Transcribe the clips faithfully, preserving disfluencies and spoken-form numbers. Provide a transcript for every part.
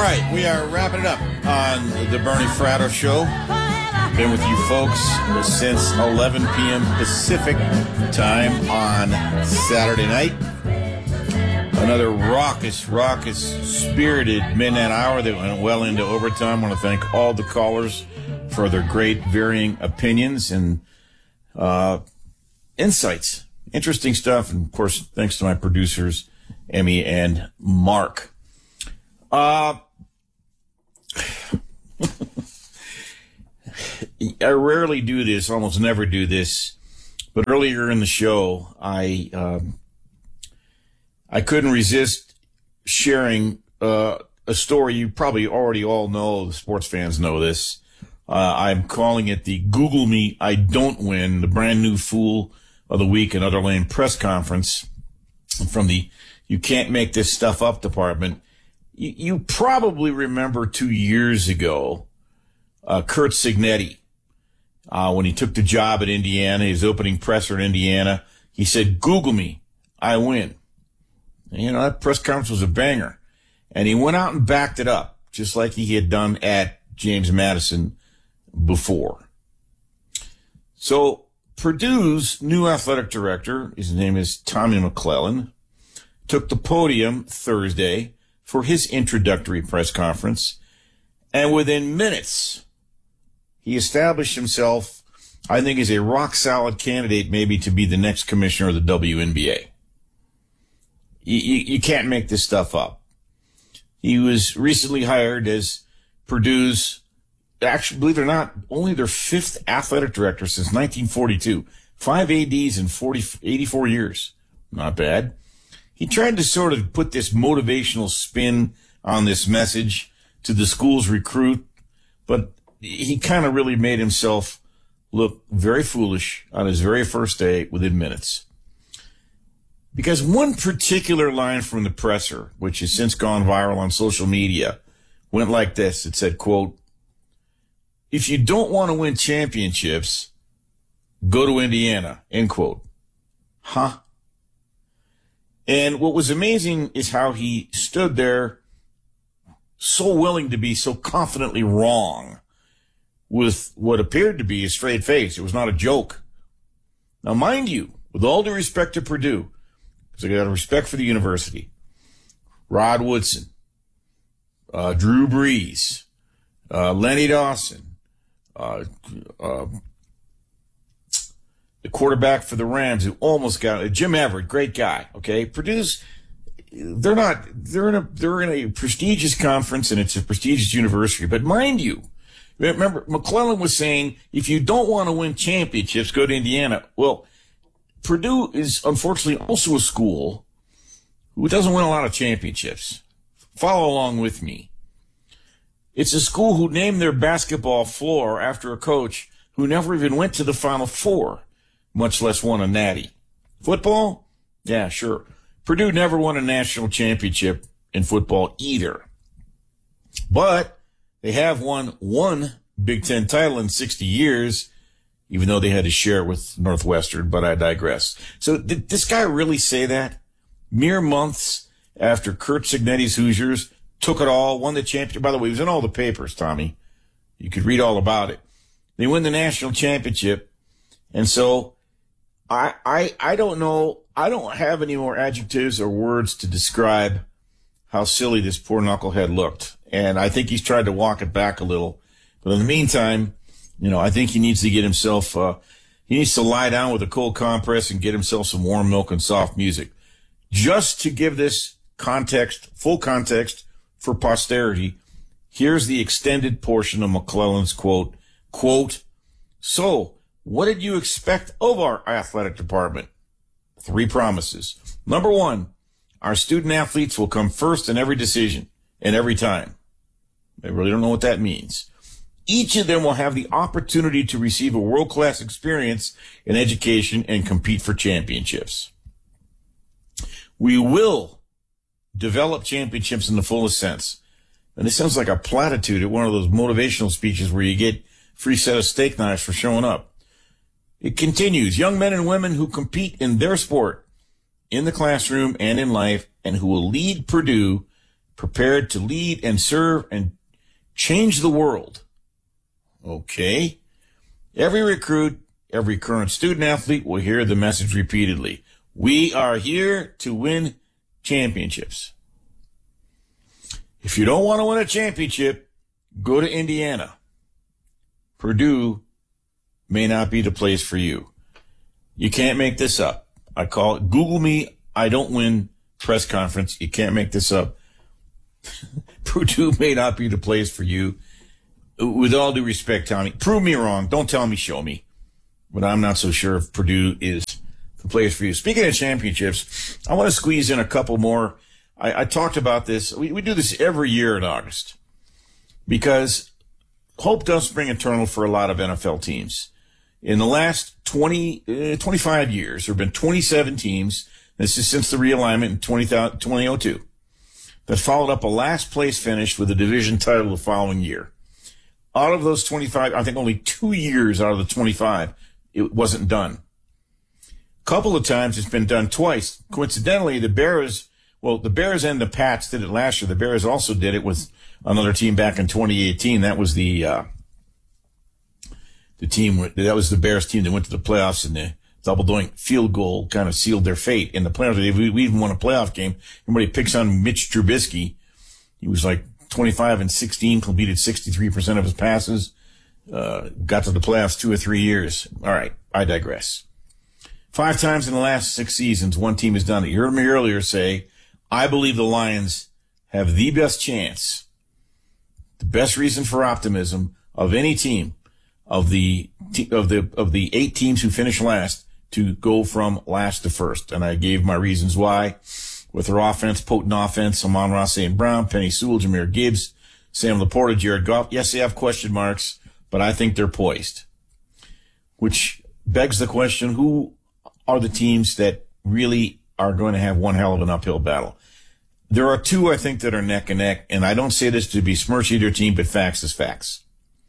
right, we are wrapping it up on the Bernie Fratto Show. Been with you folks since eleven p.m. Pacific time on Saturday night. Another raucous, raucous, spirited midnight hour that went well into overtime. I want to thank all the callers for their great varying opinions and uh, insights. Interesting stuff. And, of course, thanks to my producers, Emmy and Mark. Uh, I rarely do this, almost never do this, but earlier in the show, I um, I couldn't resist sharing uh, a story you probably already all know. The sports fans know this. Uh, I'm calling it the Google Me, I Don't Win, the brand new Fool of the Week and Other Lane press conference from the You Can't Make This Stuff Up department. You, you probably remember two years ago, uh, Curt Cignetti, uh, when he took the job at Indiana, his opening presser in Indiana, he said, Google me, I win. And, you know, that press conference was a banger. And he went out and backed it up, just like he had done at James Madison before. So Purdue's new athletic director, his name is Tommy McClellan, took the podium Thursday for his introductory press conference, and within minutes, he established himself, I think, as a rock-solid candidate maybe to be the next commissioner of the W N B A. You, you, you can't make this stuff up. He was recently hired as Purdue's, actually, believe it or not, only their fifth athletic director since nineteen forty-two. Five A Ds in forty, eighty-four years. Not bad. He tried to sort of put this motivational spin on this message to the school's recruit, but he kind of really made himself look very foolish on his very first day within minutes. Because one particular line from the presser, which has since gone viral on social media, went like this. It said, quote, if you don't want to win championships, go to Indiana, end quote. Huh? And what was amazing is how he stood there so willing to be so confidently wrong with what appeared to be a straight face. It was not a joke. Now, mind you, with all due respect to Purdue, because I got respect for the university, Rod Woodson, uh, Drew Brees, uh, Lenny Dawson, uh, uh, the quarterback for the Rams who almost got it, Jim Everett, great guy. Okay. Purdue's, they're not, they're in a, they're in a prestigious conference and it's a prestigious university. But mind you, remember, McClellan was saying, if you don't want to win championships, go to Indiana. Well, Purdue is unfortunately also a school who doesn't win a lot of championships. Follow along with me. It's a school who named their basketball floor after a coach who never even went to the Final Four, much less won a natty. Football? Yeah, sure. Purdue never won a national championship in football either. But they have won one Big Ten title in sixty years, even though they had to share it with Northwestern, but I digress. So did this guy really say that? Mere months after Curt Cignetti's Hoosiers took it all, won the championship. By the way, it was in all the papers, Tommy. You could read all about it. They win the national championship. And so I, I, I don't know. I don't have any more adjectives or words to describe how silly this poor knucklehead looked. And I think he's tried to walk it back a little. But in the meantime, you know, I think he needs to get himself, uh, he needs to lie down with a cold compress and get himself some warm milk and soft music. Just to give this context, full context for posterity, here's the extended portion of McClellan's quote, quote, so what did you expect of our athletic department? Three promises. Number one, our student athletes will come first in every decision and every time. I really don't know what that means. Each of them will have the opportunity to receive a world-class experience in education and compete for championships. We will develop championships in the fullest sense. And this sounds like a platitude at one of those motivational speeches where you get free set of steak knives for showing up. It continues, young men and women who compete in their sport, in the classroom and in life, and who will lead Purdue prepared to lead and serve and change the world. Okay. Every recruit, every current student athlete will hear the message repeatedly. We are here to win championships. If you don't want to win a championship, go to Indiana. Purdue may not be the place for you. You can't make this up. I call it Google me, I don't win press conference. You can't make this up. Purdue may not be the place for you. With all due respect, Tommy, prove me wrong. Don't tell me, show me. But I'm not so sure if Purdue is the place for you. Speaking of championships, I want to squeeze in a couple more. I, I talked about this. We, we do this every year in August because hope does spring eternal for a lot of N F L teams. In the last twenty, uh, twenty-five years, there have been twenty-seven teams. This is since the realignment in twenty oh two that followed up a last place finish with a division title the following year. Out of those twenty-five, I think only two years out of the twenty-five, it wasn't done. A couple of times it's been done twice. Coincidentally, the Bears, well, the Bears and the Pats did it last year. The Bears also did it with another team back in twenty eighteen. That was the, uh, the team, that was the Bears team that went to the playoffs, and the double doink field goal kind of sealed their fate in the playoffs. We, we even won a playoff game. Everybody picks on Mitch Trubisky. He was like twenty-five and sixteen, completed sixty-three percent of his passes, uh, got to the playoffs two or three years. All right, I digress. Five times in the last six seasons, one team has done it. You heard me earlier say, I believe the Lions have the best chance, the best reason for optimism of any team of the, of the, of the eight teams who finished last to go from last to first. And I gave my reasons why. With their offense, potent offense, Amon-Ra Saint Brown, Penny Sewell, Jahmyr Gibbs, Sam Laporta, Jared Goff. Yes, they have question marks, but I think they're poised. Which begs the question, who are the teams that really are going to have one hell of an uphill battle? There are two, I think, that are neck and neck, and I don't say this to besmirch either team, but facts is facts.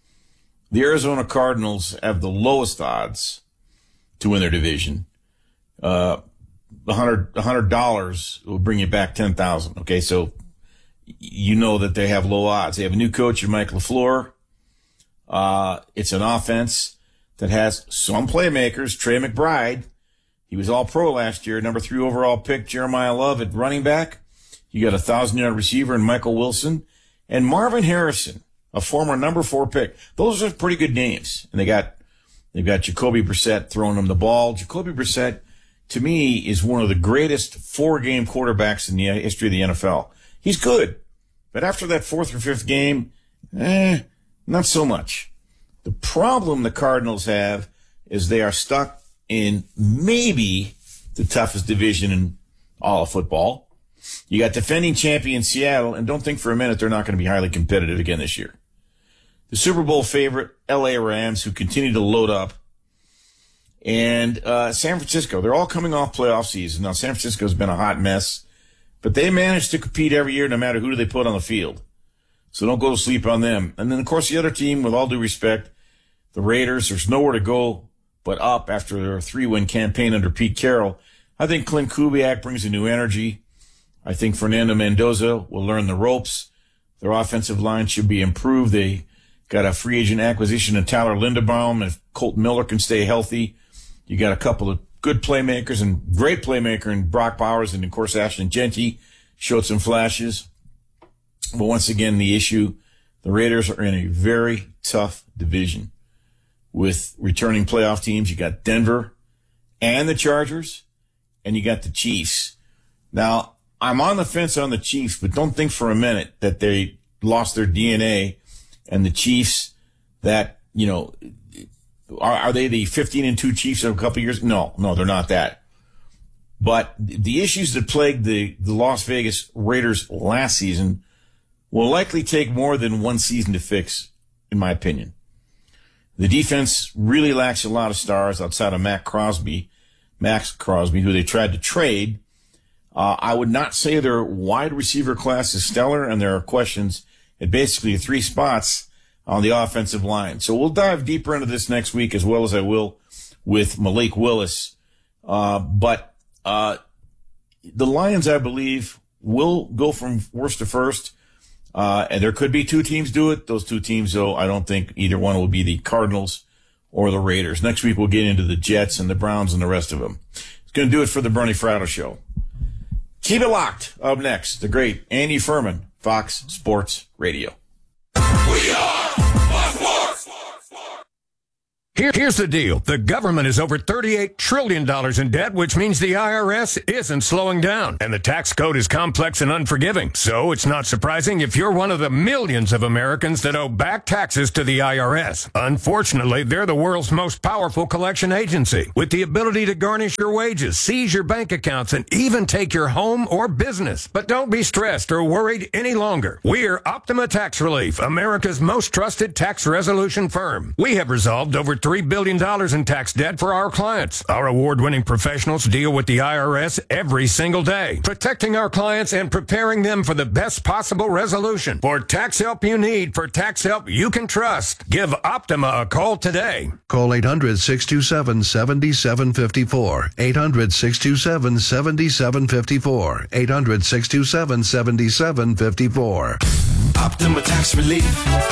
The Arizona Cardinals have the lowest odds to win their division. Uh, A hundred, a hundred dollars will bring you back ten thousand. Okay. So you know that they have low odds. They have a new coach, Mike LaFleur. Uh, it's an offense that has some playmakers. Trey McBride, he was all pro last year, number three overall pick. Jeremiah Love at running back. You got a thousand yard receiver in Michael Wilson and Marvin Harrison, a former number four pick. Those are pretty good names. And they got, they've got Jacoby Brissett throwing them the ball. Jacoby Brissett, to me, is one of the greatest four-game quarterbacks in the history of the N F L. He's good, but after that fourth or fifth game, eh, not so much. The problem the Cardinals have is they are stuck in maybe the toughest division in all of football. You got defending champion Seattle, and don't think for a minute they're not going to be highly competitive again this year. The Super Bowl favorite L A Rams, who continue to load up. And uh San Francisco, they're all coming off playoff season. Now, San Francisco's been a hot mess, but they manage to compete every year no matter who they put on the field. So don't go to sleep on them. And then, of course, the other team, with all due respect, the Raiders, there's nowhere to go but up after their three-win campaign under Pete Carroll. I think Clint Kubiak brings a new energy. I think Fernando Mendoza will learn the ropes. Their offensive line should be improved. They got a free agent acquisition of Tyler Linderbaum. If Colton Miller can stay healthy, you got a couple of good playmakers and great playmaker in Brock Bowers, and of course Ashton Genty showed some flashes. But once again, the issue, the Raiders are in a very tough division with returning playoff teams. You got Denver and the Chargers, and you got the Chiefs. Now, I'm on the fence on the Chiefs, but don't think for a minute that they lost their D N A, and the Chiefs that, you know, Are, are they the fifteen and two Chiefs of a couple of years? No, no, they're not that. But the issues that plagued the, the Las Vegas Raiders last season will likely take more than one season to fix, in my opinion. The defense really lacks a lot of stars outside of Matt Crosby, Max Crosby, who they tried to trade. Uh, I would not say their wide receiver class is stellar, and there are questions at basically three spots on the offensive line. So we'll dive deeper into this next week, as well as I will with Malik Willis. Uh, but, uh, the Lions, I believe, will go from worst to first. Uh, and there could be two teams do it. Those two teams, though, I don't think either one will be the Cardinals or the Raiders. Next week, we'll get into the Jets and the Browns and the rest of them. It's going to do it for the Bernie Fratto Show. Keep it locked. Up next, the great Andy Furman, Fox Sports Radio. We are Fox Sports. Here, here's the deal. The government is over thirty-eight trillion dollars in debt, which means the I R S isn't slowing down. And the tax code is complex and unforgiving. So it's not surprising if you're one of the millions of Americans that owe back taxes to the I R S. Unfortunately, they're the world's most powerful collection agency, with the ability to garnish your wages, seize your bank accounts, and even take your home or business. But don't be stressed or worried any longer. We're Optima Tax Relief, America's most trusted tax resolution firm. We have resolved over three billion dollars in tax debt for our clients. Our award-winning professionals deal with the I R S every single day, protecting our clients and preparing them for the best possible resolution. For tax help you need, for tax help you can trust, give Optima a call today. Call eight hundred, six two seven, seven seven five four. eight hundred, six two seven, seven seven five four. eight hundred, six two seven, seven seven five four. Optima Tax Relief.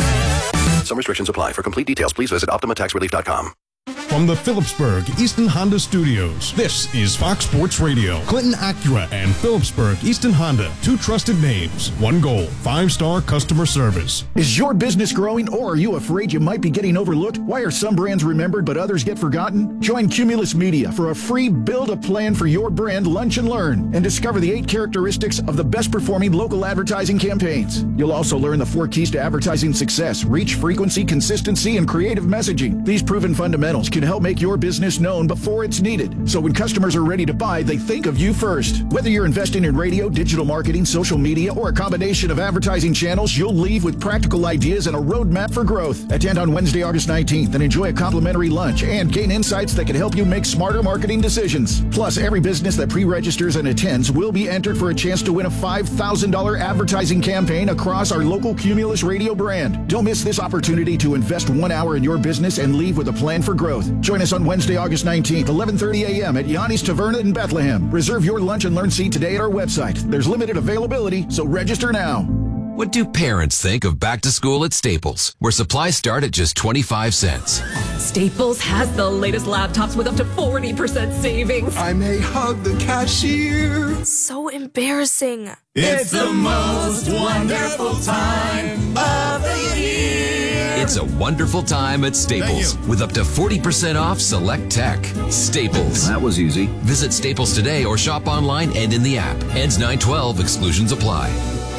Some restrictions apply. For complete details, please visit optima tax relief dot com. From the Phillipsburg Easton Honda Studios, this is Fox Sports Radio. Clinton Acura and Phillipsburg Easton Honda, two trusted names, one goal, five-star customer service. Is your business growing, or are you afraid you might be getting overlooked? Why are some brands remembered but others get forgotten? Join Cumulus Media for a free Build a Plan for Your Brand Lunch and Learn, and discover the eight characteristics of the best performing local advertising campaigns. You'll also learn the four keys to advertising success: reach, frequency, consistency, and creative messaging. These proven fundamentals can help make your business known before it's needed, so when customers are ready to buy, they think of you first. Whether you're investing in radio, digital marketing, social media, or a combination of advertising channels, you'll leave with practical ideas and a roadmap for growth. Attend on Wednesday, August nineteenth, and enjoy a complimentary lunch and gain insights that can help you make smarter marketing decisions. Plus, every business that pre-registers and attends will be entered for a chance to win a five thousand dollars advertising campaign across our local Cumulus Radio brand. Don't miss this opportunity to invest one hour in your business and leave with a plan for growth. Join us on Wednesday, August nineteenth, eleven thirty a.m. at Yanni's Taverna in Bethlehem. Reserve your lunch and learn seat today at our website. There's limited availability, so register now. What do parents think of back to school at Staples, where supplies start at just twenty-five cents? Staples has the latest laptops with up to forty percent savings. I may hug the cashier. So embarrassing. It's the most wonderful time of the year. It's a wonderful time at Staples with up to forty percent off select tech. Staples. That was easy. Visit Staples today or shop online and in the app. Ends nine twelve. Exclusions apply.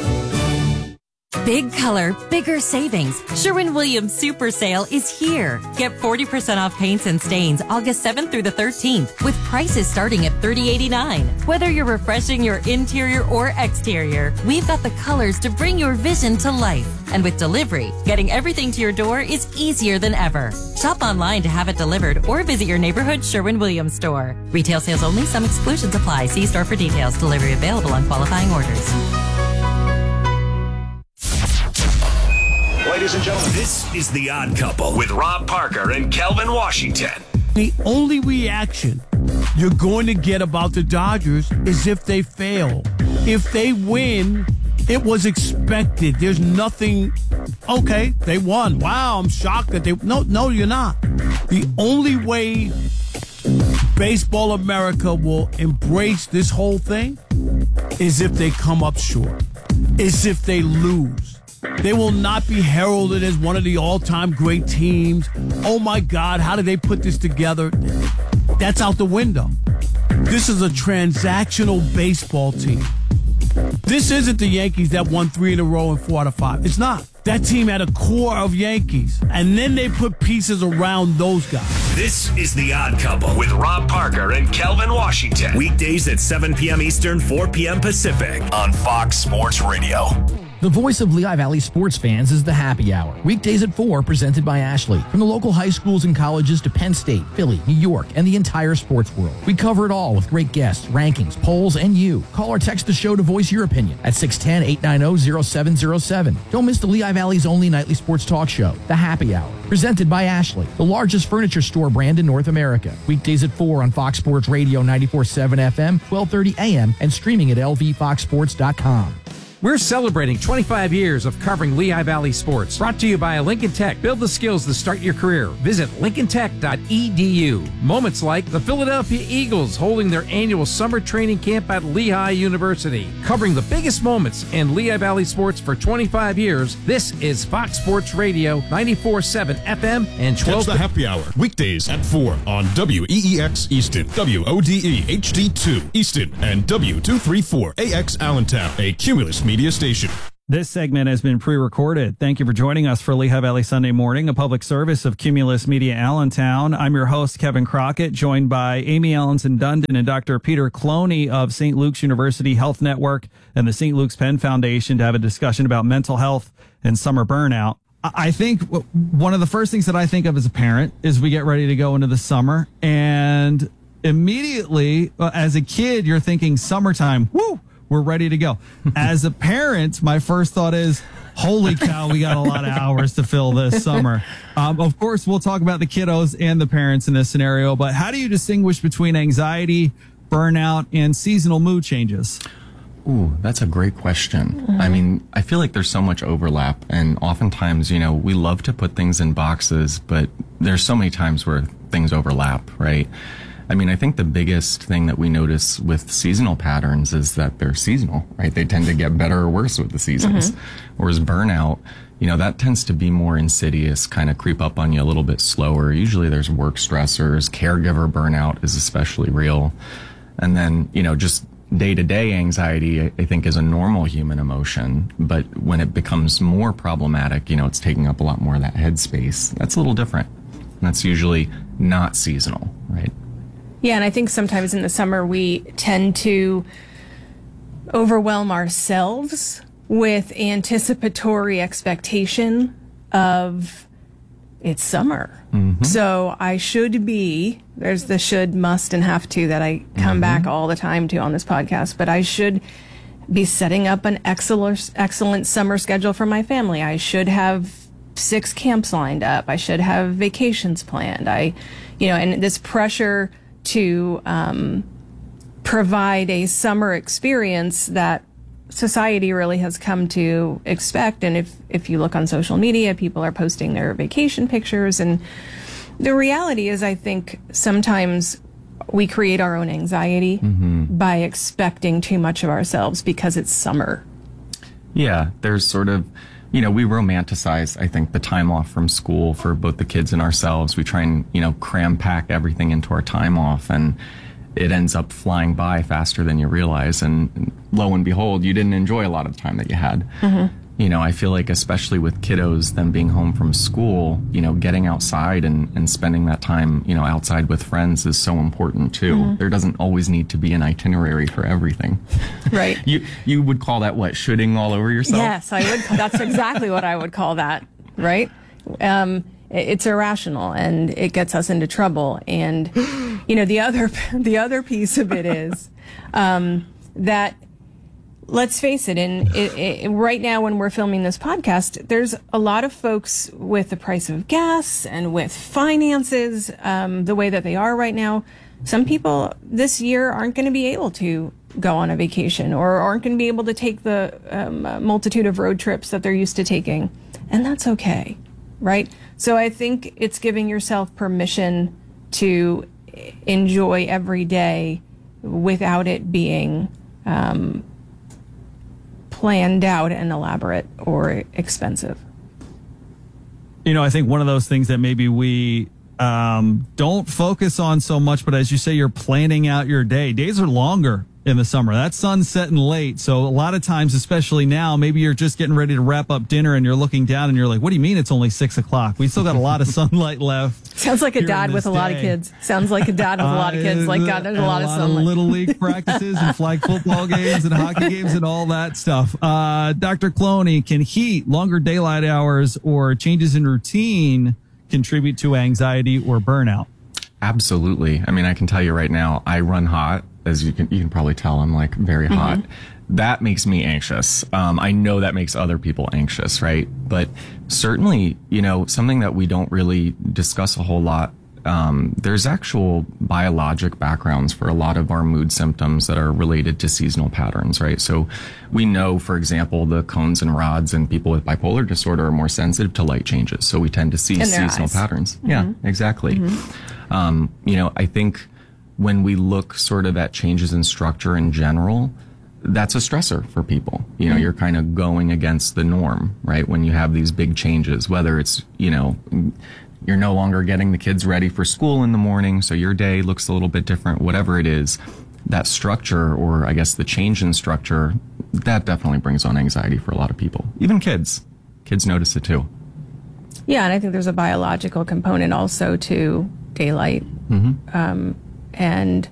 Big color, bigger savings. Sherwin-Williams Super Sale is here. Get forty percent off paints and stains August seventh through the thirteenth with prices starting at thirty eighty-nine. Whether you're refreshing your interior or exterior, we've got the colors to bring your vision to life. And with delivery, getting everything to your door is easier than ever. Shop online to have it delivered or visit your neighborhood Sherwin-Williams store. Retail sales only. Some exclusions apply. See store for details. Delivery available on qualifying orders. Ladies and gentlemen, this is The Odd Couple with Rob Parker and Kelvin Washington. The only reaction you're going to get about the Dodgers is if they fail. If they win, it was expected. There's nothing, okay, they won. Wow, I'm shocked that they, no, no, you're not. The only way Baseball America will embrace this whole thing is if they come up short, is if they lose. They will not be heralded as one of the all-time great teams. Oh, my God, how did they put this together? That's out the window. This is a transactional baseball team. This isn't the Yankees that won three in a row and four out of five. It's not. That team had a core of Yankees, and then they put pieces around those guys. This is The Odd Couple with Rob Parker and Kelvin Washington. Weekdays at seven p.m. Eastern, four p.m. Pacific on Fox Sports Radio. The voice of Lehigh Valley sports fans is the Happy Hour. Weekdays at four, presented by Ashley. From the local high schools and colleges to Penn State, Philly, New York, and the entire sports world. We cover it all with great guests, rankings, polls, and you. Call or text the show to voice your opinion at six one zero, eight nine zero, zero seven zero seven. Don't miss the Lehigh Valley's only nightly sports talk show, The Happy Hour. Presented by Ashley, the largest furniture store store brand in North America. Weekdays at four on Fox Sports Radio ninety-four point seven F M, twelve thirty A M, and streaming at L V fox sports dot com. We're celebrating twenty-five years of covering Lehigh Valley sports. Brought to you by Lincoln Tech. Build the skills to start your career. Visit lincoln tech dot e d u. Moments like the Philadelphia Eagles holding their annual summer training camp at Lehigh University. Covering the biggest moments in Lehigh Valley sports for twenty-five years, this is Fox Sports Radio ninety-four point seven F M and twelve. Catch the happy hour weekdays at four on W E E X Easton, W O D E H D two Easton, and W two thirty-four A X Allentown, a Cumulus Media station. This segment has been pre-recorded. Thank you for joining us for Lehigh Valley Sunday Morning, a public service of Cumulus Media Allentown. I'm your host, Kevin Crockett, joined by Amy Allenson Dundon and Doctor Peter Cloney of Saint Luke's University Health Network and the Saint Luke's Penn Foundation to have a discussion about mental health and summer burnout. I think one of the first things that I think of as a parent is we get ready to go into the summer, and immediately as a kid, you're thinking summertime, woo, we're ready to go. As a parent, my first thought is, holy cow, we got a lot of hours to fill this summer. Um, of course, we'll talk about the kiddos and the parents in this scenario, but how do you distinguish between anxiety, burnout, and seasonal mood changes? Ooh, that's a great question. Mm-hmm. I mean, I feel like there's so much overlap, and oftentimes, you know, we love to put things in boxes, but there's so many times where things overlap, right? I mean, I think the biggest thing that we notice with seasonal patterns is that they're seasonal, right? They tend to get better or worse with the seasons. Mm-hmm. Whereas burnout, you know, that tends to be more insidious, kind of creep up on you a little bit slower. Usually there's work stressors, caregiver burnout is especially real. And then, you know, just day-to-day anxiety, I think, is a normal human emotion. But when it becomes more problematic, you know, it's taking up a lot more of that headspace. That's a little different. And that's usually not seasonal, right? Yeah, and I think sometimes in the summer we tend to overwhelm ourselves with anticipatory expectation of it's summer. Mm-hmm. So I should be, there's the should, must, and have to that I come mm-hmm. back all the time to on this podcast, but I should be setting up an excellent, excellent summer schedule for my family. I should have six camps lined up. I should have vacations planned. I, you know, and this pressure to um, provide a summer experience that society really has come to expect. And if, if you look on social media, people are posting their vacation pictures. And the reality is, I think sometimes we create our own anxiety mm-hmm. by expecting too much of ourselves because it's summer. Yeah, there's sort of, you know, we romanticize, I think, the time off from school for both the kids and ourselves. We try and, you know, cram pack everything into our time off, and it ends up flying by faster than you realize. And lo and behold, you didn't enjoy a lot of the time that you had. Mm-hmm. You know, I feel like especially with kiddos, them being home from school, you know, getting outside and, and spending that time, you know, outside with friends is so important too. Mm-hmm. There doesn't always need to be an itinerary for everything. Right. you you would call that what? Shooting all over yourself? Yes, I would. That's exactly what I would call that. Right. Um, it's irrational and it gets us into trouble. And, you know, the other, the other piece of it is, um, that, let's face it, in it, it, right now when we're filming this podcast, there's a lot of folks with the price of gas and with finances, um, the way that they are right now. Some people this year aren't going to be able to go on a vacation or aren't going to be able to take the um, multitude of road trips that they're used to taking. And that's okay, right? So I think it's giving yourself permission to enjoy every day without it being um, planned out and elaborate or expensive. You know, I think one of those things that maybe we um, don't focus on so much, but as you say, you're planning out your day. Days are longer in the summer. That sun's setting late. So a lot of times, especially now, maybe you're just getting ready to wrap up dinner and you're looking down and you're like, what do you mean it's only six o'clock? We still got a lot of sunlight left. Sounds like a dad with a day. lot of kids. Sounds like a dad with a lot of kids. Like, God, there's a lot, a of lot sunlight. of little league practices and flag football games and hockey games and all that stuff. Uh, Doctor Cloney, can heat, longer daylight hours, or changes in routine contribute to anxiety or burnout? Absolutely. I mean, I can tell you right now, I run hot. As you can, you can probably tell, I'm like very mm-hmm. hot. That makes me anxious. Um, I know that makes other people anxious, right? But certainly, you know, something that we don't really discuss a whole lot um, there's actual biologic backgrounds for a lot of our mood symptoms that are related to seasonal patterns, right? So we know, for example, the cones and rods and people with bipolar disorder are more sensitive to light changes. So we tend to see In their seasonal eyes. patterns. Mm-hmm. Yeah, exactly. Mm-hmm. Um, you know, I think when we look sort of at changes in structure in general, that's a stressor for people. You know, Mm-hmm. you're kind of going against the norm, right? When you have these big changes, whether it's, you know, you're no longer getting the kids ready for school in the morning, so your day looks a little bit different, whatever it is, that structure, or I guess the change in structure, that definitely brings on anxiety for a lot of people. Even kids. Kids notice it too. Yeah, and I think there's a biological component also to daylight. Mm-hmm. Um, and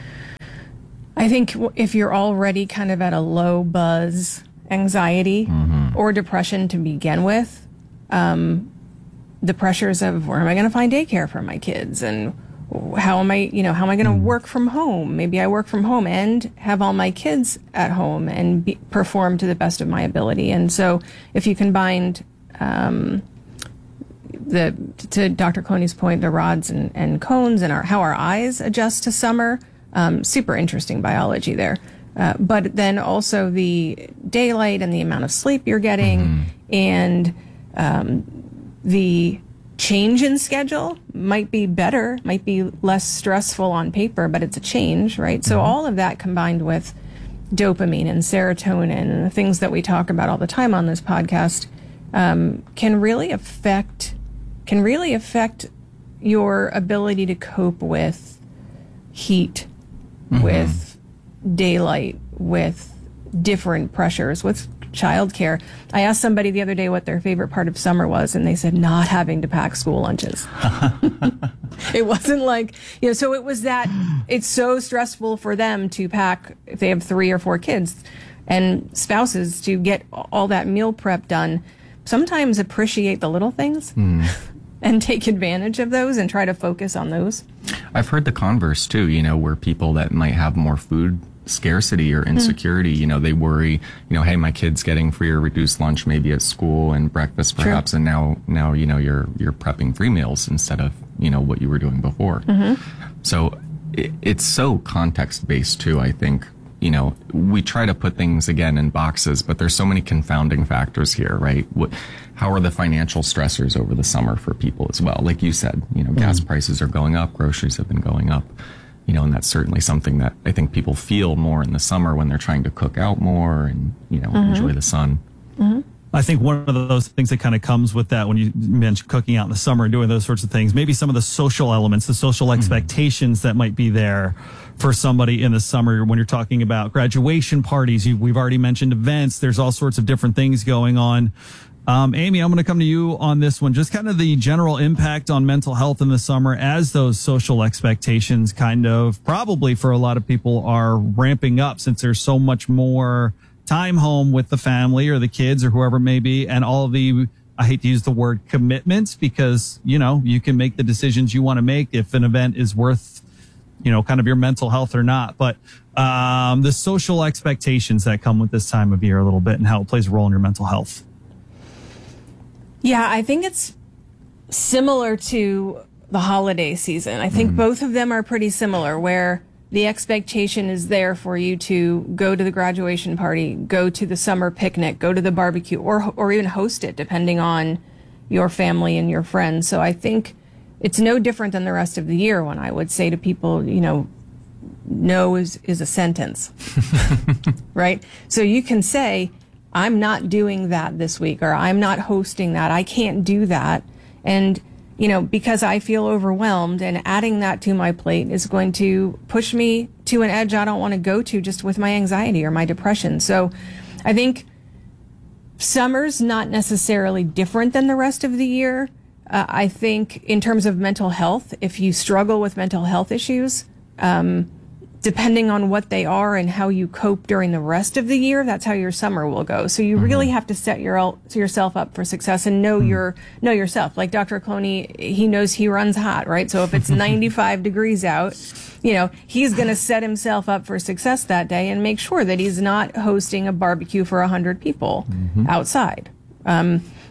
I think w- if you're already kind of at a low buzz anxiety Mm-hmm. or depression to begin with, um, the pressures of where am I going to find daycare for my kids, and how am I, you know, how am I going to work from home? Maybe I work from home and have all my kids at home and be, perform to the best of my ability. And so if you combined, um, the, to Doctor Cloney's point, the rods and, and cones and our, how our eyes adjust to summer, um, super interesting biology there. Uh, but then also the daylight and the amount of sleep you're getting, Mm-hmm. and um, the change in schedule might be better, might be less stressful on paper, but it's a change, right? So all of that combined with dopamine and serotonin and the things that we talk about all the time on this podcast um, can really affect can really affect your ability to cope with heat, Mm-hmm. with daylight, with different pressures, with childcare. I asked somebody the other day what their favorite part of summer was, and they said not having to pack school lunches. It wasn't like, you know, so it was that it's so stressful for them to pack if they have three or four kids and spouses to get all that meal prep done. Sometimes appreciate the little things Mm. and take advantage of those and try to focus on those. I've heard the converse too, you know, where people that might have more food scarcity or insecurity, mm. you know, they worry, you know, hey, my kid's getting free or reduced lunch maybe at school and breakfast perhaps, True. and now, now, you know, you're, you're prepping three meals instead of, you know, what you were doing before. Mm-hmm. So it, it's so context based too, I think. You know, we try to put things again in boxes, but there's so many confounding factors here, right? What, how are the financial stressors over the summer for people as well? Like you said, you know, mm. gas prices are going up, groceries have been going up, you know, and that's certainly something that I think people feel more in the summer when they're trying to cook out more and, you know, mm-hmm. enjoy the sun. Mm-hmm. I think one of those things that kind of comes with that when you mention cooking out in the summer and doing those sorts of things, maybe some of the social elements, the social expectations mm-hmm. that might be there for somebody in the summer when you're talking about graduation parties. You, we've already mentioned events. There's all sorts of different things going on. Um, Amy, I'm going to come to you on this one. Just kind of the general impact on mental health in the summer as those social expectations kind of probably for a lot of people are ramping up since there's so much more time home with the family or the kids or whoever it may be, and all of the, I hate to use the word commitments because, you know, you can make the decisions you want to make if an event is worth, you know, kind of your mental health or not. But um, the social expectations that come with this time of year a little bit and how it plays a role in your mental health. Yeah, I think it's similar to the holiday season. I think mm. both of them are pretty similar, where the expectation is there for you to go to the graduation party, go to the summer picnic, go to the barbecue, or or even host it, depending on your family and your friends. So I think it's no different than the rest of the year when I would say to people, you know, no is, is a sentence, right? So you can say, I'm not doing that this week, or I'm not hosting that. I can't do that. And you know, because I feel overwhelmed, and adding that to my plate is going to push me to an edge I don't want to go to just with my anxiety or my depression. So I think summer's not necessarily different than the rest of the year. Uh, I think in terms of mental health, if you struggle with mental health issues, um, depending on what they are and how you cope during the rest of the year, that's how your summer will go. So you mm-hmm. really have to set your yourself up for success and know mm-hmm. your know yourself. Like Doctor Cloney, he knows he runs hot, right? So if it's ninety-five degrees out, you know, he's going to set himself up for success that day and make sure that he's not hosting a barbecue for one hundred people mm-hmm. outside. Um,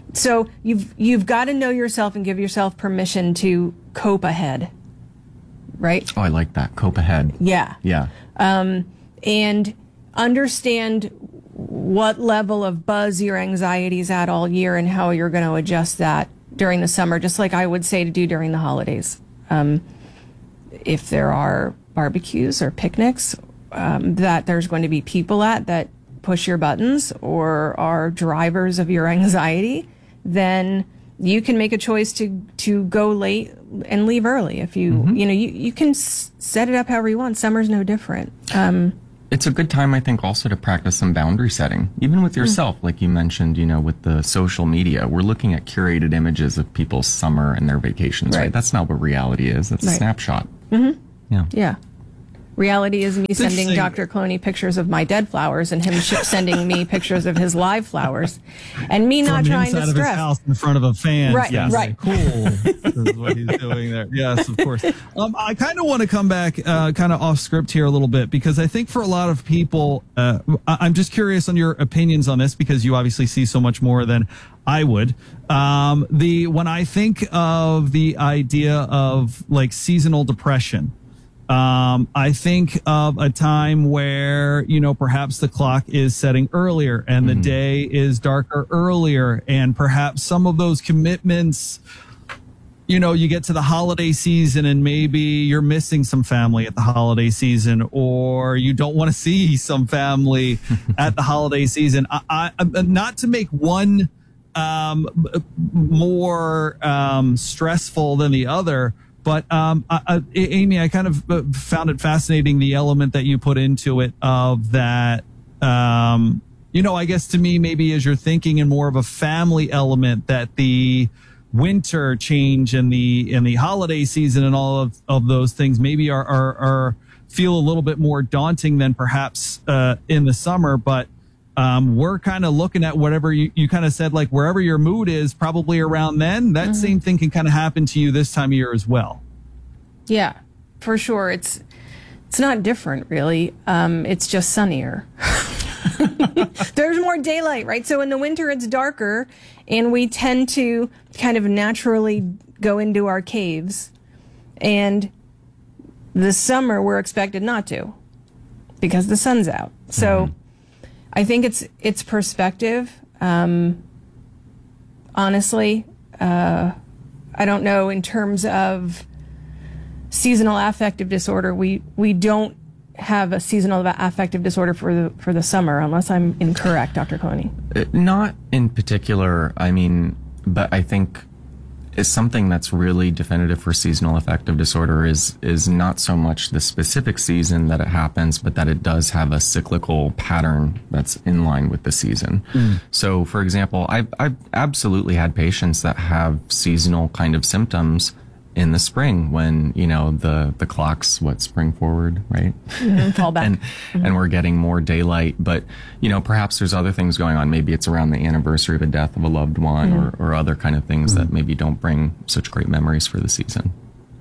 So you've you've got to know yourself and give yourself permission to cope ahead, right? Oh, I like that. Cope ahead. Yeah. Yeah. Um, and understand what level of buzz your anxiety's at all year and how you're going to adjust that during the summer, just like I would say to do during the holidays. Um, if there are barbecues or picnics um, that there's going to be people at that push your buttons or are drivers of your anxiety, then you can make a choice to to go late and leave early. If you mm-hmm. you know you, you can s- set it up however you want. Summer's no different. Um, it's a good time, I think, also to practice some boundary setting, even with yourself. Mm-hmm. Like you mentioned, you know, with the social media, we're looking at curated images of people's summer and their vacations, right? right? That's not what reality is. That's right. a snapshot. Mm-hmm. Yeah. Yeah. Reality is me sending Doctor Cloney pictures of my dead flowers and him sh- sending me pictures of his live flowers, and me not From trying to inside stress. of his house in front of a fan. Right, yes. right. Cool. This is what he's doing there. Yes, of course. Um, I kind of want to come back, uh, kind of off script here a little bit, because I think for a lot of people, uh, I- I'm just curious on your opinions on this, because you obviously see so much more than I would. Um, the when I think of the idea of like seasonal depression. Um, I think of a time where, you know, perhaps the clock is setting earlier and the mm-hmm. day is darker earlier, and perhaps some of those commitments, you know, you get to the holiday season and maybe you're missing some family at the holiday season, or you don't want to see some family at the holiday season. I, I, not to make one um, more um, stressful than the other, But, um, I, I, Amy, I kind of found it fascinating, the element that you put into it of that, um, you know, I guess to me, maybe as you're thinking in more of a family element, that the winter change and the, and the holiday season and all of, of those things maybe are, are, are feel a little bit more daunting than perhaps, uh, in the summer. But, um, we're kind of looking at whatever you, you kind of said, like wherever your mood is probably around then, that mm-hmm. same thing can kind of happen to you this time of year as well. Yeah, for sure. It's, it's not different really. Um, it's just sunnier. There's more daylight, right? So in the winter it's darker and we tend to kind of naturally go into our caves, and the summer we're expected not to because the sun's out. So mm-hmm. I think it's it's perspective. Um, honestly, uh, I don't know in terms of seasonal affective disorder. We we don't have a seasonal affective disorder for the for the summer, unless I'm incorrect, Doctor Cloney. Uh, not in particular. I mean, but I think is something that's really definitive for seasonal affective disorder is is not so much the specific season that it happens, but that it does have a cyclical pattern that's in line with the season. Mm. So, for example, I've, I've absolutely had patients that have seasonal kind of symptoms in the spring when, you know, the, the clock's what, spring forward, right? Mm-hmm, fall back. and, mm-hmm. and we're getting more daylight, but, you know, perhaps there's other things going on. Maybe it's around the anniversary of a death of a loved one mm-hmm. or, or other kind of things mm-hmm. that maybe don't bring such great memories for the season.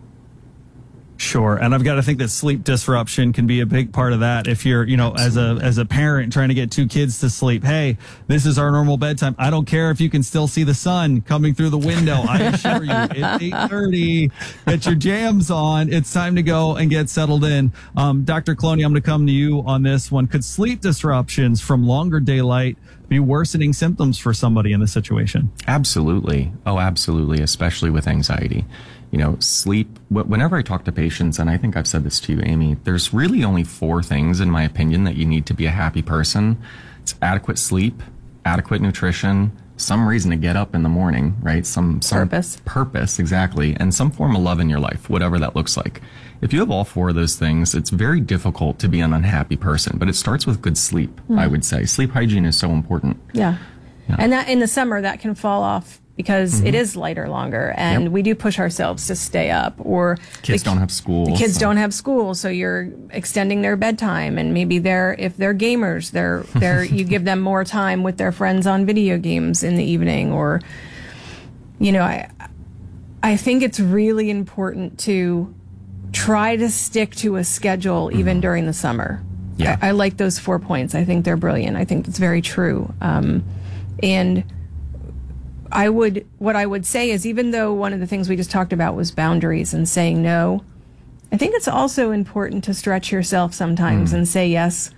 Sure. And I've got to think that sleep disruption can be a big part of that. If you're, you know, Absolutely. as a, as a parent trying to get two kids to sleep, hey, this is our normal bedtime. I don't care if you can still see the sun coming through the window. I assure you, it's eight thirty. Get your jams on. It's time to go and get settled in. Um, Doctor Cloney, I'm going to come to you on this one. Could sleep disruptions from longer daylight be worsening symptoms for somebody in this situation? Absolutely. Oh, absolutely. Especially with anxiety. You know, sleep, whenever I talk to patients, and I think I've said this to you, Amy, there's really only four things, in my opinion, that you need to be a happy person. It's adequate sleep, adequate nutrition, some reason to get up in the morning, right? Some, some purpose. Purpose, exactly. And some form of love in your life, whatever that looks like. If you have all four of those things, it's very difficult to be an unhappy person. But it starts with good sleep, mm. I would say. Sleep hygiene is so important. Yeah. yeah. And that in the summer, that can fall off because mm-hmm. it is lighter longer, and yep. we do push ourselves to stay up. Or kids the, don't have school. The kids so. don't have school, so you're extending their bedtime, and maybe they're if they're gamers, they're they're you give them more time with their friends on video games in the evening. Or, you know, I I think it's really important to try to stick to a schedule mm-hmm. even during the summer. Yeah. I, I like those four points. I think they're brilliant. I think it's very true. Um, and I would, what I would say is, even though one of the things we just talked about was boundaries and saying no, I think it's also important to stretch yourself sometimes mm. and say yes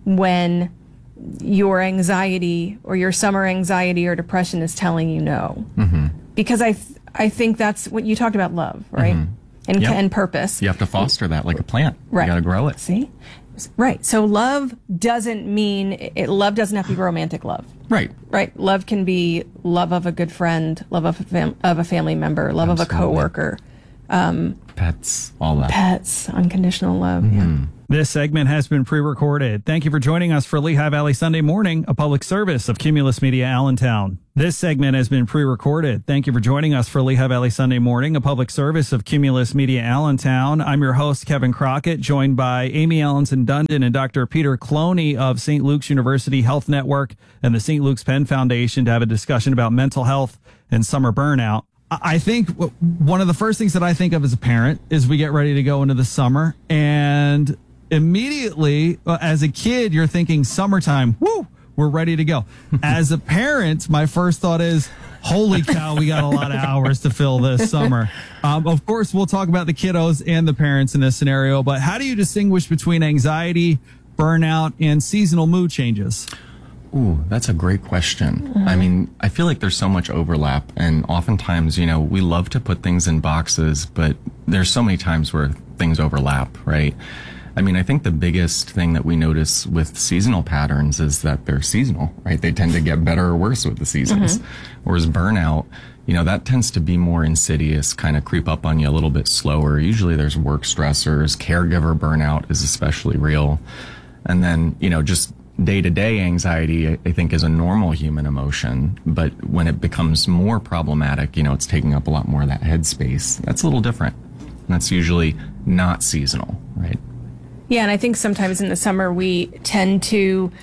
when your anxiety or your summer anxiety or depression is telling you no. Mm-hmm. Because I, th- I think that's what you talked about, love, right? Mm-hmm. And, yep. and purpose. You have to foster that like a plant. Right. You got to grow it. See? Right. So love doesn't mean, it, love doesn't have to be romantic love. Right. Right. Love can be love of a good friend, love of a, fam- of a family member, love Absolutely. of a coworker. Um, pets, all that. Pets, unconditional love. Mm-hmm. Yeah. This segment has been pre-recorded. Thank you for joining us for Lehigh Valley Sunday Morning, a public service of Cumulus Media Allentown. This segment has been pre-recorded. Thank you for joining us for Lehigh Valley Sunday Morning, a public service of Cumulus Media Allentown. I'm your host, Kevin Crockett, joined by Amy Allenson Dundon and Doctor Peter Cloney of Saint Luke's University Health Network and the Saint Luke's Penn Foundation to have a discussion about mental health and summer burnout. I think one of the first things that I think of as a parent is we get ready to go into the summer, and immediately as a kid, you're thinking summertime, woo, we're ready to go. As a parent, my first thought is, holy cow, we got a lot of hours to fill this summer. Um, of course, we'll talk about the kiddos and the parents in this scenario, but how do you distinguish between anxiety, burnout, and seasonal mood changes? Ooh, that's a great question. Mm-hmm. I mean, I feel like there's so much overlap, and oftentimes, you know, we love to put things in boxes, but there's so many times where things overlap, right? I mean, I think the biggest thing that we notice with seasonal patterns is that they're seasonal, right? They tend to get better or worse with the seasons. Mm-hmm. Whereas burnout, you know, that tends to be more insidious, kind of creep up on you a little bit slower. Usually there's work stressors, caregiver burnout is especially real. And then, you know, just day-to-day anxiety, I think, is a normal human emotion, but when it becomes more problematic, you know, it's taking up a lot more of that headspace. That's a little different. And that's usually not seasonal, right? Yeah, and I think sometimes in the summer we tend to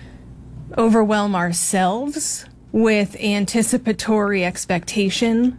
overwhelm ourselves with anticipatory expectation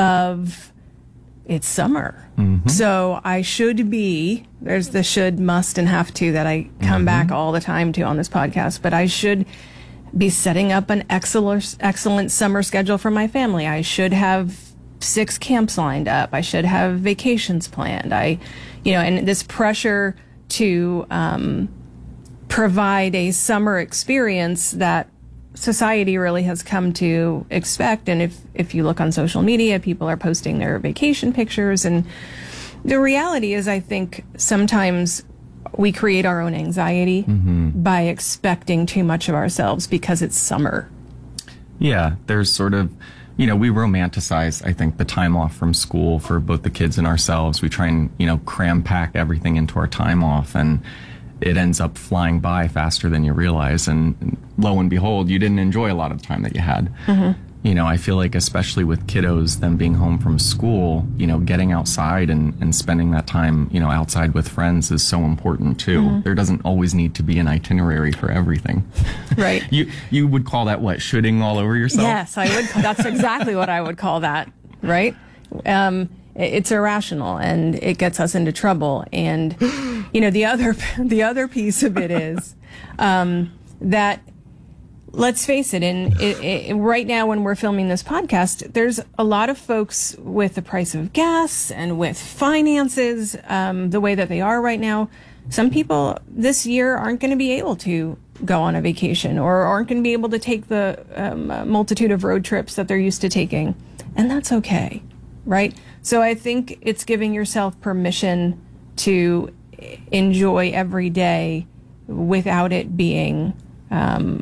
of it's summer. Mm-hmm. So I should be, there's the should, must, and have to that I come mm-hmm. back all the time to on this podcast, but I should be setting up an excellent, excellent summer schedule for my family. I should have six camps lined up. I should have vacations planned. I, you know, and this pressure to um, provide a summer experience that society really has come to expect. And if, if you look on social media, people are posting their vacation pictures. And the reality is, I think sometimes we create our own anxiety mm-hmm. by expecting too much of ourselves because it's summer. Yeah, there's sort of, you know, we romanticize, I think, the time off from school for both the kids and ourselves. We try and, you know, cram pack everything into our time off, and it ends up flying by faster than you realize. And lo and behold, you didn't enjoy a lot of the time that you had. Mm-hmm. You know, I feel like especially with kiddos, them being home from school, you know, getting outside and, and spending that time, you know, outside with friends is so important too. Mm-hmm. There doesn't always need to be an itinerary for everything. Right. you you would call that what? Shooting all over yourself? Yes, I would. That's exactly what I would call that. Right. Um, it's irrational and it gets us into trouble. And, you know, the other, the other piece of it is, um, that, let's face it, and it, it, right now when we're filming this podcast, there's a lot of folks with the price of gas and with finances, um, the way that they are right now. Some people this year aren't going to be able to go on a vacation or aren't going to be able to take the um, multitude of road trips that they're used to taking. And that's okay, right? So I think it's giving yourself permission to enjoy every day without it being um,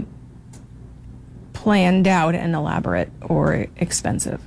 planned out and elaborate or expensive.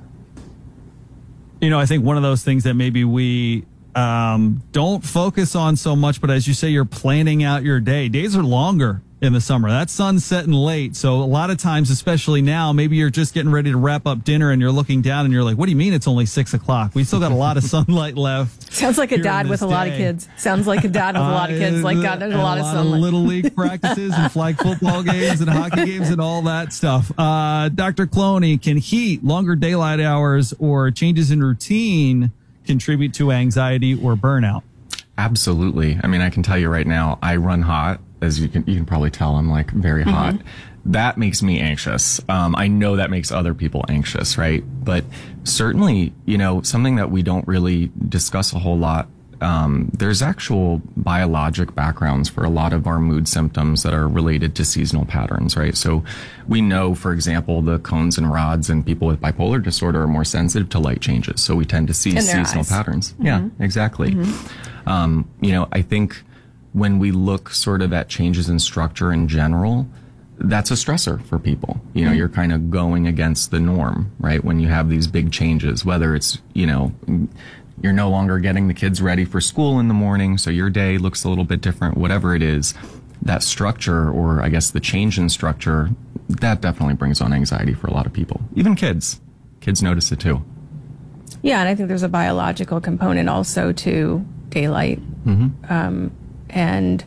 You know, I think one of those things that maybe we um, don't focus on so much, but as you say, you're planning out your day. Days are longer in the summer. That sun's setting late. So a lot of times, especially now, maybe you're just getting ready to wrap up dinner and you're looking down and you're like, what do you mean it's only six o'clock? We still got a lot of sunlight left. Sounds like a dad with a day. lot of kids. Sounds like a dad with a lot of kids. Like, God, there's a lot, a of lot sunlight. of little league practices and flag football games and hockey games and all that stuff. Uh, Doctor Cloney, can heat, longer daylight hours, or changes in routine contribute to anxiety or burnout? Absolutely. I mean, I can tell you right now, I run hot. As you can, you can probably tell, I'm like very hot. Mm-hmm. that makes me anxious. Um, I know that makes other people anxious, right? But certainly, you know, something that we don't really discuss a whole lot, um, there's actual biologic backgrounds for a lot of our mood symptoms that are related to seasonal patterns, right? So we know, for example, the cones and rods and people with bipolar disorder are more sensitive to light changes. So we tend to see seasonal eyes. patterns. Mm-hmm. Yeah, exactly. Mm-hmm. Um, you know, I think when we look sort of at changes in structure in general, that's a stressor for people. You know, mm-hmm. you're kind of going against the norm, right? When you have these big changes, whether it's, you know, you're no longer getting the kids ready for school in the morning, so your day looks a little bit different, whatever it is, that structure, or I guess the change in structure, that definitely brings on anxiety for a lot of people. Even kids. Kids notice it too. Yeah, and I think there's a biological component also to daylight. Mm-hmm. Um, and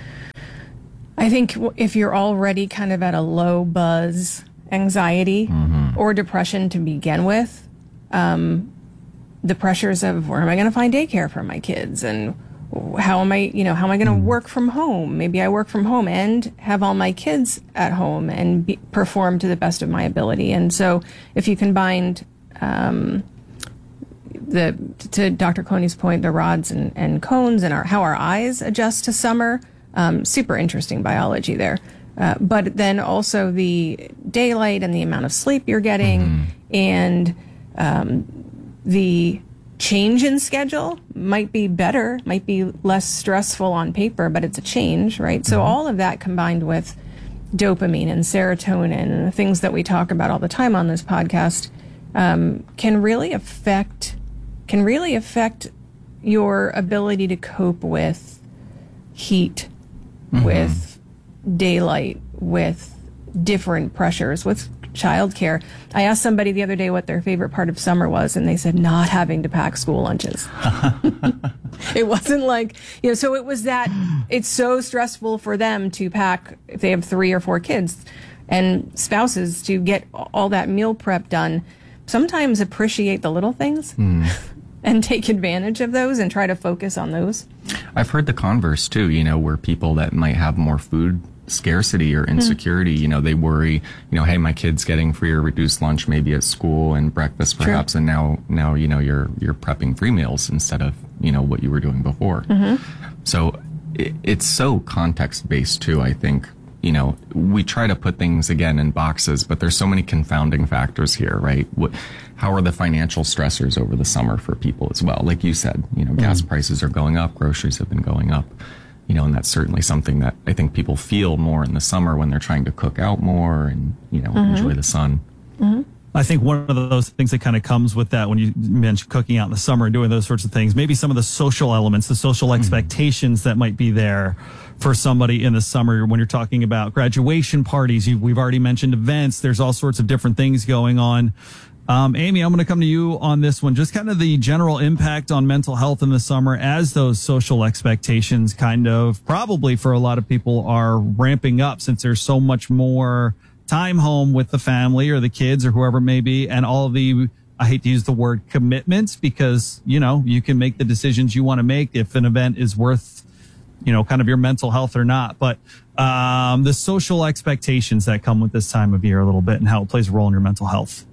I think if you're already kind of at a low buzz anxiety mm-hmm. or depression to begin with, um, the pressures of where am I going to find daycare for my kids, and how am I, you know, how am I going to work from home? Maybe I work from home and have all my kids at home and be, perform to the best of my ability. And so if you combined, um, the, to Doctor Cloney's point, the rods and, and cones and our, how our eyes adjust to summer, um, super interesting biology there. Uh, but then also the daylight and the amount of sleep you're getting mm-hmm. and, um, the change in schedule might be better, might be less stressful on paper, but it's a change, right? Mm-hmm. So all of that combined with dopamine and serotonin and the things that we talk about all the time on this podcast um, can really affect can really affect your ability to cope with heat, mm-hmm. with daylight, with different pressures, with childcare. I asked somebody the other day what their favorite part of summer was, and they said not having to pack school lunches. It wasn't like, you know, so it was that it's so stressful for them to pack if they have three or four kids and spouses to get all that meal prep done. Sometimes appreciate the little things mm. and take advantage of those and try to focus on those. I've heard the converse too, you know, where people that might have more food scarcity or insecurity, mm. you know, they worry, you know, hey, my kid's getting free or reduced lunch maybe at school and breakfast perhaps, True. and now, now, you know, you're, you're prepping three meals instead of, you know, what you were doing before. Mm-hmm. So it, it's so context based too, I think. You know, we try to put things again in boxes, but there's so many confounding factors here, right? What, how are the financial stressors over the summer for people as well? Like you said, you know, mm. gas prices are going up, groceries have been going up. You know, and that's certainly something that I think people feel more in the summer when they're trying to cook out more and, you know, mm-hmm. enjoy the sun. Mm-hmm. I think one of those things that kind of comes with that when you mention cooking out in the summer and doing those sorts of things, maybe some of the social elements, the social mm-hmm. expectations that might be there for somebody in the summer when you're talking about graduation parties. You, we've already mentioned events. There's all sorts of different things going on. Um, Amy, I'm going to come to you on this one. Just kind of the general impact on mental health in the summer as those social expectations kind of probably for a lot of people are ramping up since there's so much more time home with the family or the kids or whoever it may be. And all the, I hate to use the word commitments because, you know, you can make the decisions you want to make if an event is worth, you know, kind of your mental health or not. But um, the social expectations that come with this time of year a little bit and how it plays a role in your mental health.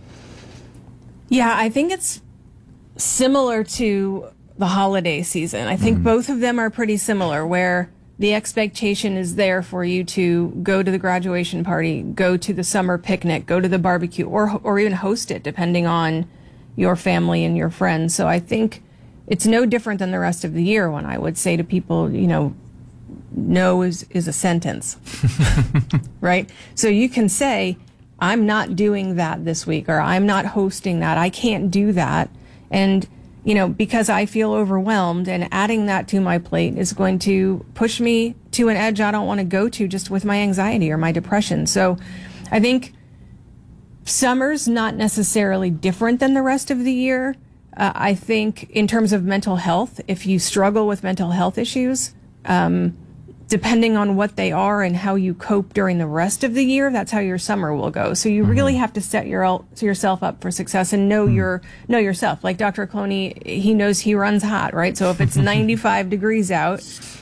Yeah, I think it's similar to the holiday season. I think mm. both of them are pretty similar, where the expectation is there for you to go to the graduation party, go to the summer picnic, go to the barbecue, or or even host it, depending on your family and your friends. So I think it's no different than the rest of the year when I would say to people, you know, no is, is a sentence, right? So you can say, I'm not doing that this week, or I'm not hosting that. I can't do that. And, you know, because I feel overwhelmed, and adding that to my plate is going to push me to an edge I don't want to go to just with my anxiety or my depression. So I think summer's not necessarily different than the rest of the year. Uh, I think in terms of mental health, if you struggle with mental health issues, um, depending on what they are and how you cope during the rest of the year, that's how your summer will go. So you mm-hmm. really have to set your yourself up for success and know mm-hmm. your know yourself. Like Doctor Cloney, he knows he runs hot, right? So if it's ninety-five degrees out,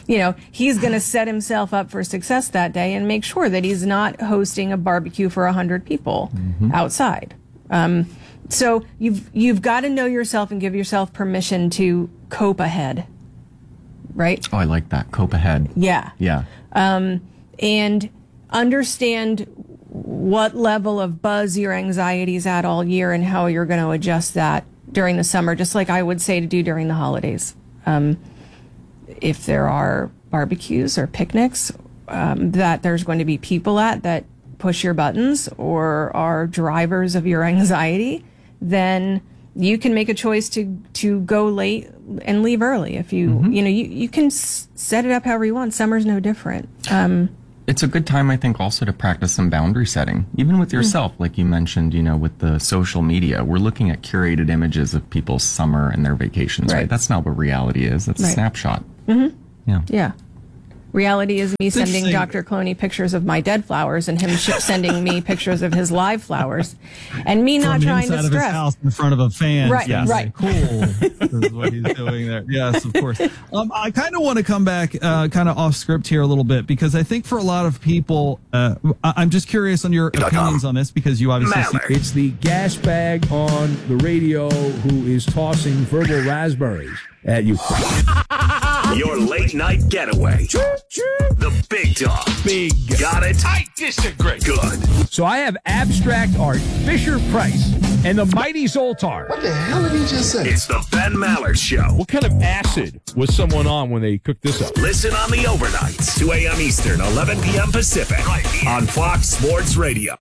you know, he's going to set himself up for success that day and make sure that he's not hosting a barbecue for a hundred people mm-hmm. outside. Um, so you've you've got to know yourself and give yourself permission to cope ahead, right? Oh, I like that. Cope ahead. Yeah. Yeah. Um, and understand what level of buzz your anxiety is at all year and how you're going to adjust that during the summer, just like I would say to do during the holidays. Um, if there are barbecues or picnics um, that there's going to be people at that push your buttons or are drivers of your anxiety, then you can make a choice to to go late and leave early. If you mm-hmm. you know you, you can s- set it up however you want. Summer's no different. Um, it's a good time, I think, also to practice some boundary setting, even with yourself. Mm-hmm. Like you mentioned, you know, with the social media, we're looking at curated images of people's summer and their vacations. Right? right? That's not what reality is. That's right. a snapshot. Mm-hmm. Yeah. Yeah. Reality is me sending Doctor Cloney pictures of my dead flowers and him sh- sending me pictures of his live flowers, and me not From trying inside to of stress. His house in front of a fan. Right, yes. right. Cool. This is what he's doing there. Yes, of course. Um, I kind of want to come back, uh, kind of off script here a little bit, because I think for a lot of people, uh, I- I'm just curious on your opinions on this, because you obviously see- it's the gas bag on the radio who is tossing verbal raspberries at you. Your late night getaway. The big dog. Big. Got it? I disagree. Good. So I have abstract art, Fisher Price, and the mighty Zoltar. What the hell did he just say? It's the Ben Maller Show. What kind of acid was someone on when they cooked this up? Listen on the overnights, two a.m. Eastern, eleven p.m. Pacific, right here on Fox Sports Radio.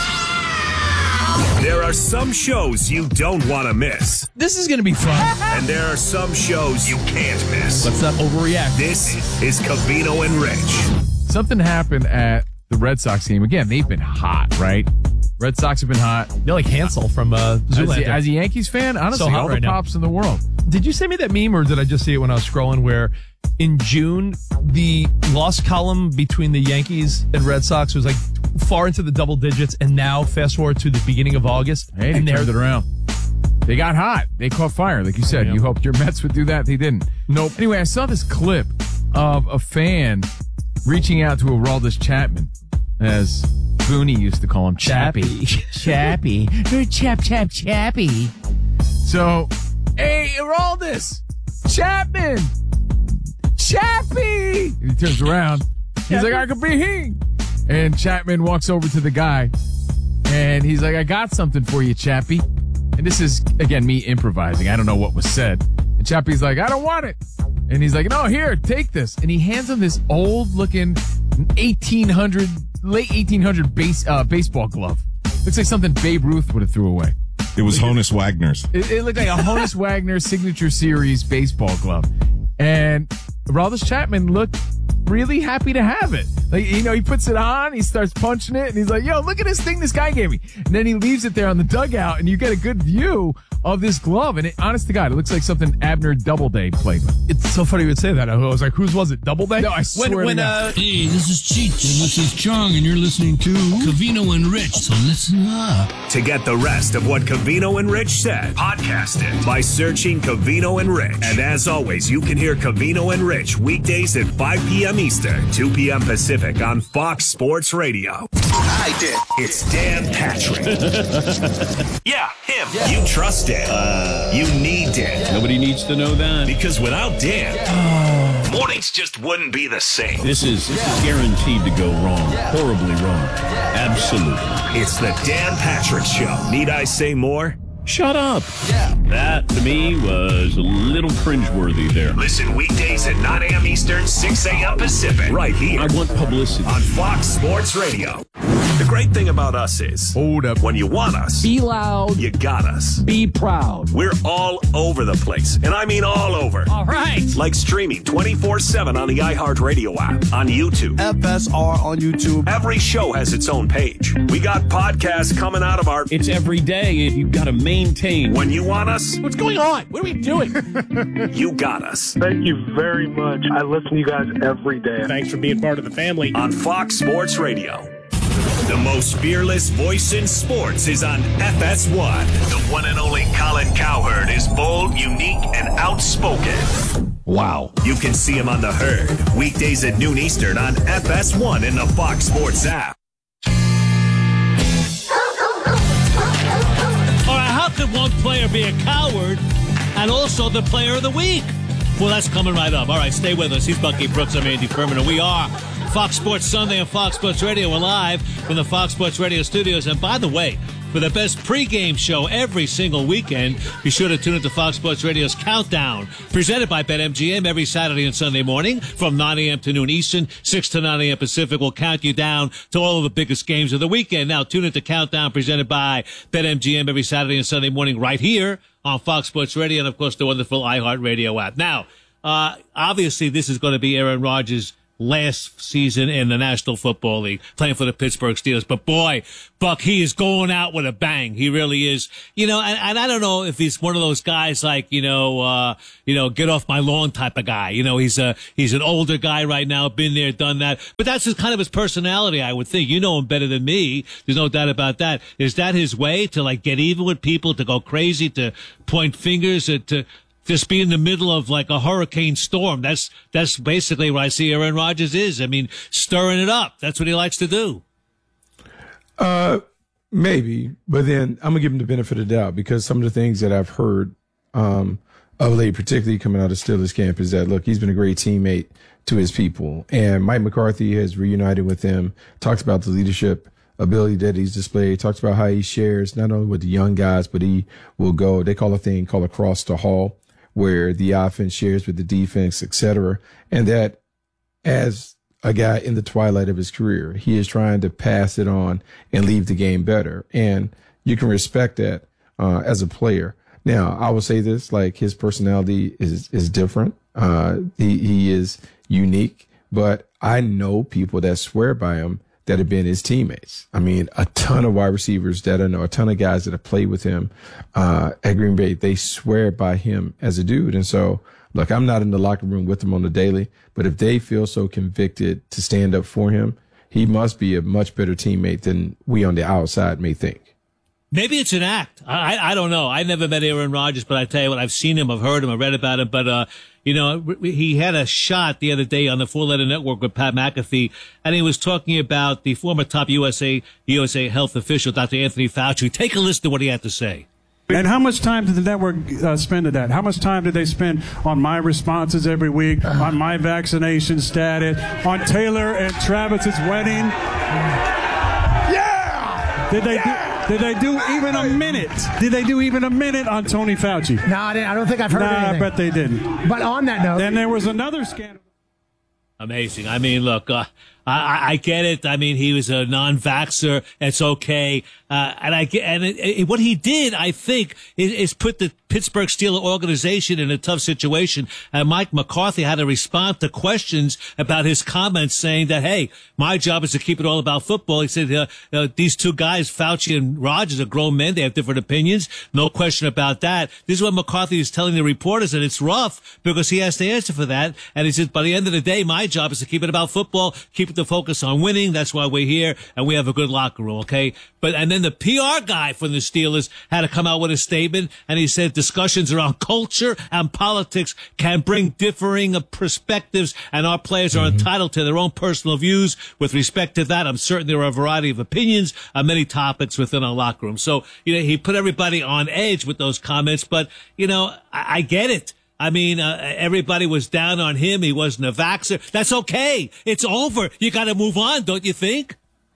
There are some shows you don't want to miss. This is going to be fun. And there are some shows you can't miss. Let's not overreact. This is Covino and Rich. Something happened at the Red Sox game. Again, they've been hot, right? Red Sox have been hot. They're like Hansel from uh, Zoolander. As a, as a Yankees fan, honestly, so all right the now. pops in the world. Did you send me that meme, or did I just see it when I was scrolling, where in June, the loss column between the Yankees and Red Sox was like far into the double digits, and now fast forward to the beginning of August, Hey, they and turned it around. They got hot. They caught fire. Like you said, Yeah. you hoped your Mets would do that. They didn't. Nope. Anyway, I saw this clip of a fan reaching out to Aroldis Chapman, as Booney used to call him, Chappy. Chappy. Chap, chap, chappy. So, hey, Aroldis, Chapman, Chappy. And he turns around. He's like, I could be he. And Chapman walks over to the guy, and he's like, I got something for you, Chappy. And this is, again, me improvising. I don't know what was said. And Chappy's like, I don't want it. And he's like, no, here, take this. And he hands him this old-looking eighteen hundred, late eighteen hundred base, uh, baseball glove. Looks like something Babe Ruth would have threw away. It was Honus Wagner's. It, it looked like a Honus Wagner Signature Series baseball glove. And Aroldis Chapman looked really happy to have it. Like, you know, he puts it on, he starts punching it, and he's like, yo, look at this thing this guy gave me. And then he leaves it there on the dugout, and you get a good view of this glove. And it, honest to God, it looks like something Abner Doubleday played with. It's so funny you would say that. I was like, whose was it? Doubleday? No, I swear when, when, to uh, God. Hey, this is Cheech, and this is Chong, and you're listening to Covino and Rich, so listen up. To get the rest of what Covino and Rich said, podcast it by searching Covino and Rich. And as always, you can hear Covino and Rich weekdays at five p.m. Eastern, two p.m. Pacific on Fox Sports Radio. I did. It's Dan Patrick. Yeah, him. Yeah. You trust Dan. Uh, you need Dan. Nobody needs to know that. Because without Dan, yeah. mornings just wouldn't be the same. This is, this is guaranteed to go wrong. Horribly wrong. Absolutely. It's the Dan Patrick Show. Need I say more? Shut up. Yeah. That, to me, was a little cringeworthy there. Listen weekdays at nine a.m. Eastern, six a.m. Pacific. Right here. I want publicity. On Fox Sports Radio. The great thing about us is, hold up. When you want us, be loud. You got us. Be proud. We're all over the place. And I mean all over. All right. Like streaming twenty-four seven on the iHeartRadio app, on YouTube. F S R on YouTube. Every show has its own page. We got podcasts coming out of our... It's every day, and you've got to maintain. When you want us... What's going on? What are we doing? You got us. Thank you very much. I listen to you guys every day. Thanks for being part of the family. On Fox Sports Radio. The most fearless voice in sports is on F S one. The one and only Colin Cowherd is bold, unique, and outspoken. Wow. You can see him on The Herd, weekdays at noon Eastern on F S one in the Fox Sports app. All right, how could one player be a coward and also the player of the week? Well, that's coming right up. All right, stay with us. He's Bucky Brooks. I'm Andy Furman, and we are Fox Sports Sunday on Fox Sports Radio. We're live from the Fox Sports Radio studios. And by the way, for the best pregame show every single weekend, be sure to tune into Fox Sports Radio's Countdown, presented by BetMGM every Saturday and Sunday morning from nine a.m. to noon Eastern, six to nine a.m. Pacific. We'll count you down to all of the biggest games of the weekend. Now, tune into Countdown, presented by BetMGM every Saturday and Sunday morning right here on Fox Sports Radio and, of course, the wonderful iHeartRadio app. Now, uh, obviously, this is going to be Aaron Rodgers' last season in the National Football League, playing for the Pittsburgh Steelers. But boy, Buck, he is going out with a bang. He really is. You know, and, and I don't know if he's one of those guys like, you know, uh, you know, get off my lawn type of guy. You know, he's a, he's an older guy right now, been there, done that. But that's his kind of his personality, I would think. You know him better than me. There's no doubt about that. Is that his way to like get even with people, to go crazy, to point fingers, to, to just be in the middle of like a hurricane storm? That's that's basically what I see Aaron Rodgers is. I mean, stirring it up. That's what he likes to do. Uh, maybe, but then I'm gonna give him the benefit of the doubt, because some of the things that I've heard um, of late, particularly coming out of Steelers camp, is that look, he's been a great teammate to his people, and Mike McCarthy has reunited with him. Talks about the leadership ability that he's displayed. Talks about how he shares not only with the young guys, but he will go. They call a thing called across the hall, where the offense shares with the defense, et cetera. And that as a guy in the twilight of his career, he is trying to pass it on and leave the game better. And you can respect that uh, as a player. Now, I will say this, like, his personality is, is different. Uh, he, he is unique, but I know people that swear by him that have been his teammates. I mean, a ton of wide receivers that I know, a ton of guys that have played with him uh, at Green Bay, they swear by him as a dude. And so, look, I'm not in the locker room with him on the daily, but if they feel so convicted to stand up for him, he must be a much better teammate than we on the outside may think. Maybe it's an act. I, I I don't know. I never met Aaron Rodgers, but I tell you what, I've seen him, I've heard him, I've read about him. But uh, you know, he had a shot the other day on the Four Letter Network with Pat McAfee, and he was talking about the former top U S A U S A health official, Doctor Anthony Fauci. Take a listen to what he had to say. And how much time did the network uh, spend at that? How much time did they spend on my responses every week, on my vaccination status, on Taylor and Travis's wedding? Yeah! Did they yeah! do? Did they do even a minute? Did they do even a minute on Tony Fauci? No, I, didn't, I don't think I've heard nah, anything. I bet they didn't. But on that note, then there was another scandal. Amazing. I mean, look, uh, I, I get it. I mean, he was a non-vaxxer. It's okay. Uh, and I get, and it, it, what he did, I think, is, is put the Pittsburgh Steelers organization in a tough situation. And Mike McCarthy had to respond to questions about his comments, saying that, hey, my job is to keep it all about football. He said, uh, uh, these two guys, Fauci and Rodgers, are grown men. They have different opinions. No question about that. This is what McCarthy is telling the reporters, and it's rough because he has to answer for that. And he said, by the end of the day, my job is to keep it about football, keep it to focus on winning. That's why we're here, and we have a good locker room, okay? But, and then the P R guy from the Steelers had to come out with a statement, and he said discussions around culture and politics can bring differing perspectives, and our players are mm-hmm. entitled to their own personal views with respect to that. I'm certain there are a variety of opinions on many topics within our locker room. So, you know, he put everybody on edge with those comments, but, you know, I, I get it. I mean, uh, everybody was down on him. He wasn't a vaxxer. That's okay. It's over. You got to move on, don't you think?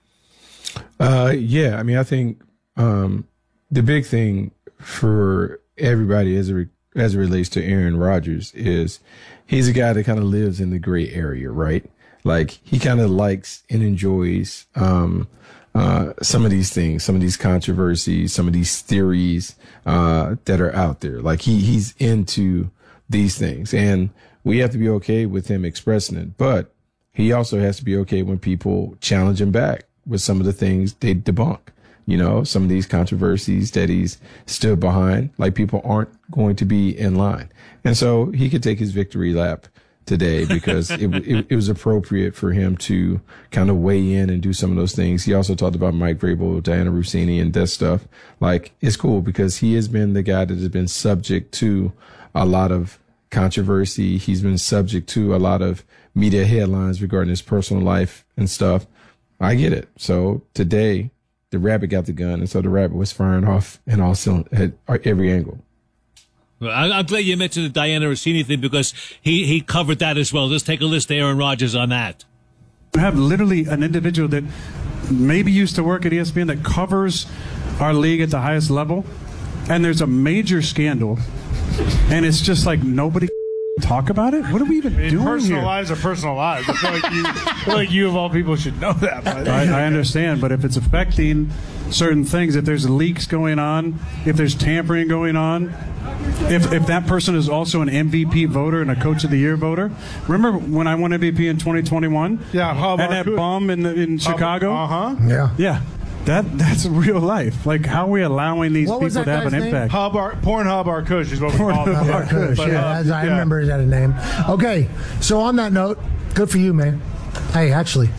Uh, yeah. I mean, I think um, the big thing for everybody as it, re- as it relates to Aaron Rodgers is he's a guy that kind of lives in the gray area, right? Like, he kind of likes and enjoys um, uh, some of these things, some of these controversies, some of these theories uh, that are out there. Like, he he's into these things, and we have to be okay with him expressing it, but he also has to be okay when people challenge him back with some of the things they debunk, you know, some of these controversies that he's stood behind, like, people aren't going to be in line. And so he could take his victory lap today because it, it, it was appropriate for him to kind of weigh in and do some of those things. He also talked about Mike Vrabel, Diana Rossini, and that stuff. Like, it's cool because he has been the guy that has been subject to a lot of controversy. He's been subject to a lot of media headlines regarding his personal life and stuff. I get it. So today, the rabbit got the gun, and so the rabbit was firing off in all cylind- at every angle. Well, I'm glad you mentioned the Diana Rossini thing because he, he covered that as well. Let's take a list to Aaron Rodgers on that. You have literally an individual that maybe used to work at E S P N that covers our league at the highest level, and there's a major scandal, and it's just like nobody talk about it? What are we even I mean, doing personal here? lives are personal lives. I feel like you, I feel like you of all people should know that. But, I, I understand, but if it's affecting certain things, if there's leaks going on, if there's tampering going on, if if that person is also an M V P voter and a Coach of the Year voter, remember when I won M V P in twenty twenty-one? Yeah, how about and that bum in the, in Chicago? Uh huh. Yeah, yeah. That that's real life. Like, how are we allowing these What people was that to have guy's an name? impact? Hub Ar- Pornhub Arkush is what we call it. Yeah, Kush, But, yeah, uh, as I yeah. remember that name. Okay, so on that note, good for you, man. Hey, actually,